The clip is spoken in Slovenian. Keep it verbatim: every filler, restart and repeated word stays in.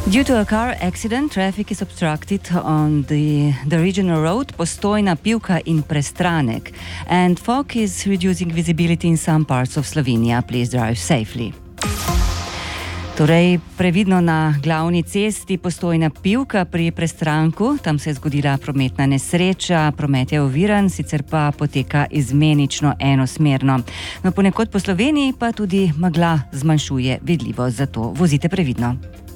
Due to a car accident, traffic is obstructed on the, the regional road Postojna, Pivka in Prestranek, and fog is reducing visibility in some parts of Slovenia. Please drive safely. Torej, previdno na glavni cesti Postojna, Pivka pri Prestranku, tam se je zgodila prometna nesreča, promet je oviran, sicer pa poteka izmenično enosmerno. No, ponekod po Sloveniji pa tudi megla zmanjšuje vidljivost, zato vozite previdno.